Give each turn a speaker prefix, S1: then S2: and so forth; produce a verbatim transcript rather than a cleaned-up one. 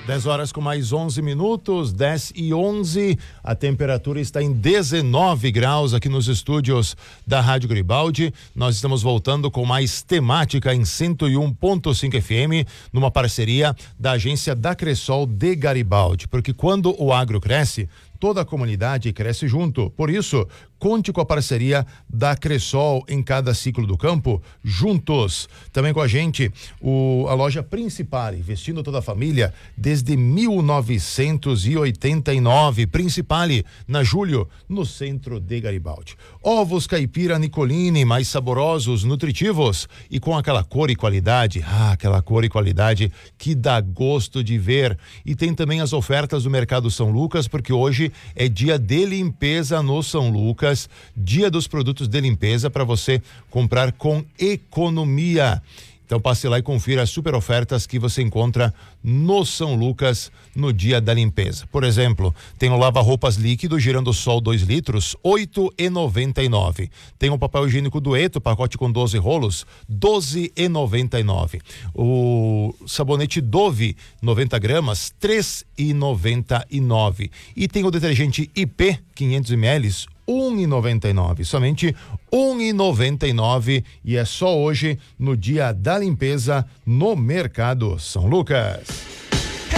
S1: dez horas com mais onze minutos, dez e onze. A temperatura está em dezenove graus aqui nos estúdios da Rádio Garibaldi. Nós estamos voltando com mais temática em cento e um ponto cinco F M, numa parceria da agência da Cressol de Garibaldi. Porque quando o agro cresce, toda a comunidade cresce junto. Por isso, conte com a parceria da Cressol em cada ciclo do campo, juntos. Também com a gente, o, a loja Principale, vestindo toda a família desde mil novecentos e oitenta e nove. Principale, na Júlio, no centro de Garibaldi. Ovos caipira Nicolini, mais saborosos, nutritivos e com aquela cor e qualidade, ah, aquela cor e qualidade que dá gosto de ver. E tem também as ofertas do Mercado São Lucas, porque hoje é dia de limpeza no São Lucas, dia dos produtos de limpeza para você comprar com economia. Então passe lá e confira as super ofertas que você encontra no São Lucas no dia da limpeza. Por exemplo, tem o lava-roupas líquido girando sol dois litros, oito e noventa e nove. Tem o papel higiênico Dueto, pacote com doze rolos, doze e noventa e nove. O sabonete Dove, noventa gramas, três e noventa e nove. E tem o detergente I P, quinhentos mililitros, um e noventa e nove, somente um e noventa e nove, e é só hoje no dia da limpeza no Mercado São Lucas.